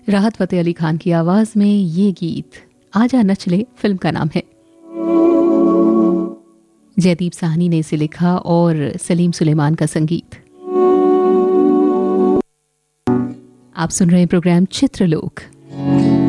राहत फतेह अली खान की आवाज में ये गीत आजा नच ले फिल्म का नाम है। जयदीप साहनी ने इसे लिखा और सलीम सुलेमान का संगीत। आप सुन रहे हैं प्रोग्राम चित्रलोक।